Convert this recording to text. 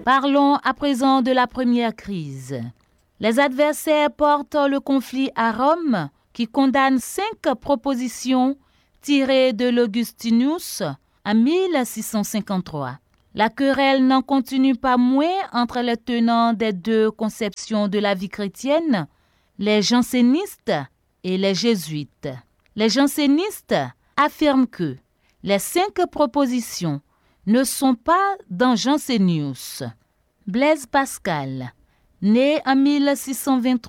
Parlons à présent de la première crise. Les adversaires portent le conflit à Rome, qui condamne 5 propositions tirées de l'Augustinus en 1653. La querelle n'en continue pas moins entre les tenants des 2 conceptions de la vie chrétienne, les jansénistes et les jésuites. Les jansénistes affirment que les 5 propositions ne sont pas dans Jansénius. Blaise Pascal, né en 1623,